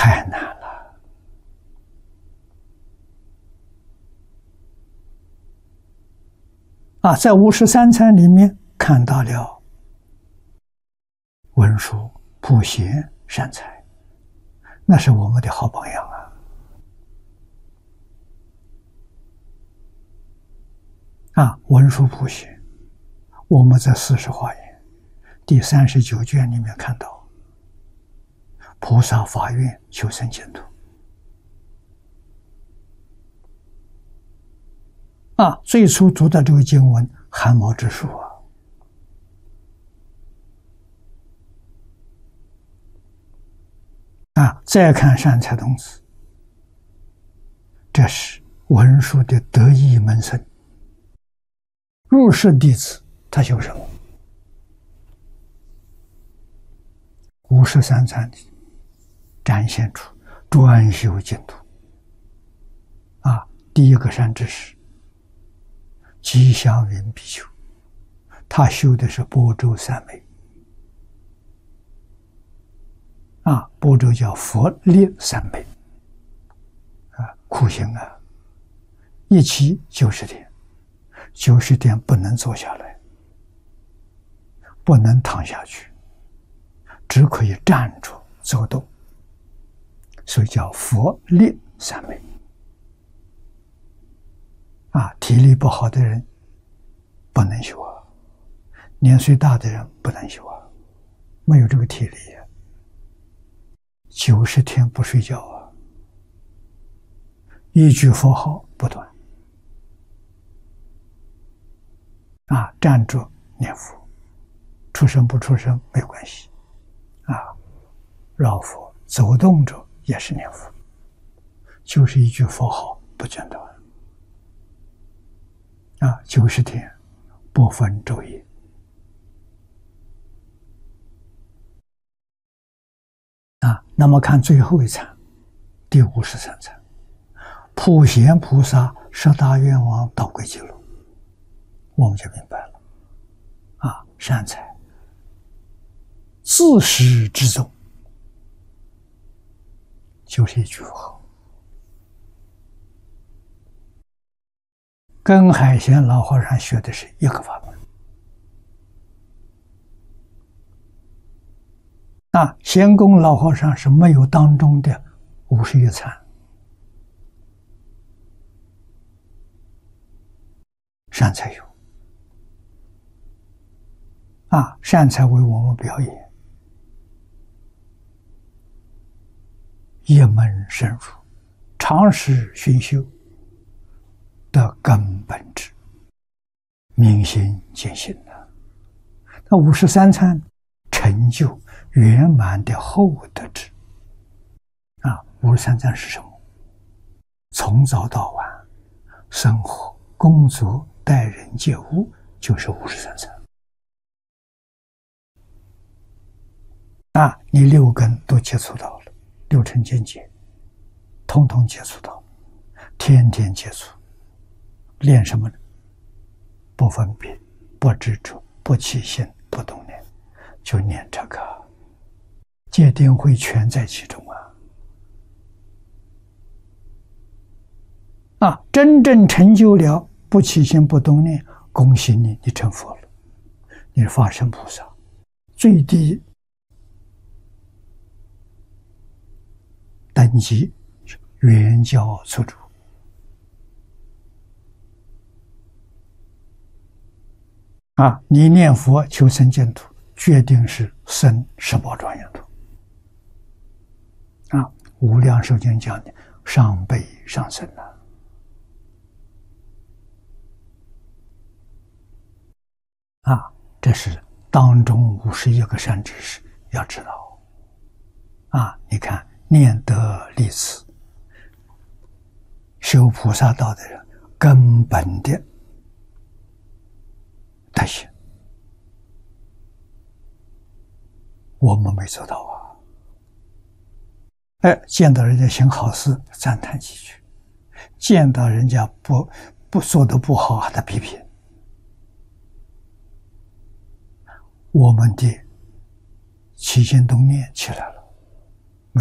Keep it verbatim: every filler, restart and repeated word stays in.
太难了啊！在五十三参里面看到了文殊、普贤、善财，那是我们的好榜样啊！啊，文殊、普贤，我们在四十华严第三十九卷里面看到，菩萨发愿求生净土。啊，最初读的这个经文汗毛直竖啊！啊，再看善财童子，这是文殊的得意门生，入室弟子，他修什么？五十三参里展现出专修净土。啊，第一个善知识吉祥云比丘，他修的是般舟三昧。啊，般舟叫佛力三昧。啊，苦行啊，一期九十天，九十天不能坐下来，不能躺下去，只可以站着走动，所以叫佛力三昧。啊，体力不好的人不能修啊，年岁大的人不能修啊，没有这个体力啊。九十天不睡觉啊，一句佛号不断啊，站着念佛，出声不出声没关系啊，绕佛走动着也是念佛，就是一句佛号不间断啊，九十天不分昼夜。啊，那么看最后一参，第五十三参，普贤菩萨十大愿望导归记录，我们就明白了。啊，善财自始至终就是一句佛号，跟海贤老和尚学的是一个法门。啊，贤公老和尚是没有当中的五十一参，善财有。啊，善财为我们表演，一门深入，长时熏修，得根本智，明心见性的。那五十三参成就圆满的厚德智。啊，五十三参是什么？从早到晚，生活、工作、待人接物，就是五十三参。啊，你六根都接触到了，六尘见解，通通接触到，天天接触，练什么呢？不分别，不执着，不起心，不动念，就念这个，戒定慧全在其中啊！啊，真正成就了不起心不动念，恭喜你，你成佛了，你是法身菩萨，最低等级圆教出主。啊，你念佛求生净土，决定是生十宝庄严土。啊，无量寿经讲的上辈上生啊。啊，这是当中五十一个善知识要知道。啊，你看念得立此，修菩萨道的人根本的德行，我们没做到啊！哎，见到人家行好事，赞叹几句；见到人家不不做的不好，还得批评。我们的起心动念起来了。